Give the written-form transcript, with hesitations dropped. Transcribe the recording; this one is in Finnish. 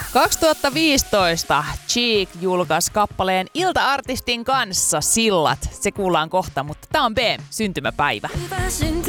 2015 Cheek julkaisi kappaleen Ilta-artistin kanssa Sillat. Se kuullaan kohta, mutta tää on B, syntymäpäivä. Hyvää syntymäpäivää.